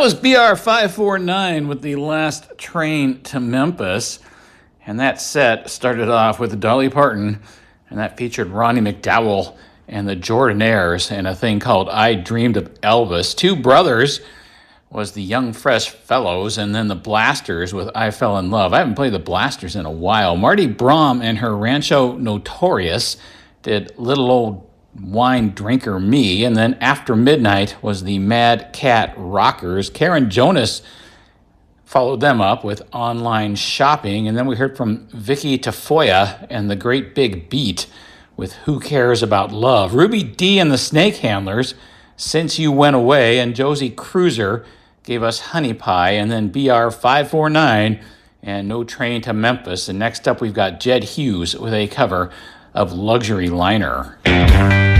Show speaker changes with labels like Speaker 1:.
Speaker 1: was BR 549 with the last train to Memphis. And that set started off with Dolly Parton, and that featured Ronnie McDowell and the Jordanaires and a thing called I Dreamed of Elvis. Two Brothers was the Young Fresh Fellows, and then the Blasters with I Fell in Love. I haven't played the Blasters in a while. Marty Braum and her Rancho Notorious did Little Old Wine Drinker Me, and then After Midnight was the Mad Cat Rockers. Karen Jonas followed them up with Online Shopping, and then we heard from Vicky Tafoya and the Great Big Beat with Who Cares About Love. Ruby Dee and the Snake Handlers, Since You Went Away, and Josie Cruiser gave us Honey Pie, and then BR 549 and No Train to Memphis. And next up we've got Jed Hughes with a cover of Luxury Liner.